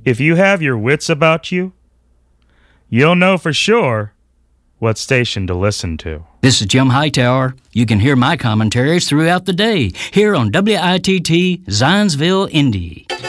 If you have your wits about you, you'll know for sure what station to listen to. This is Jim Hightower. You can hear my commentaries throughout the day here on WITT Zionsville, Indy.